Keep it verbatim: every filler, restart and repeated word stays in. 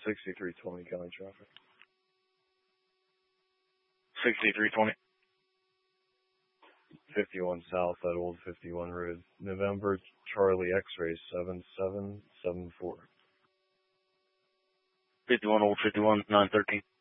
sixty-three twenty county traffic. sixty-three twenty. fifty-one South at Old fifty-one Road. November Charlie X-ray seven seven seven four. fifty-one Old fifty-one, nine thirteen.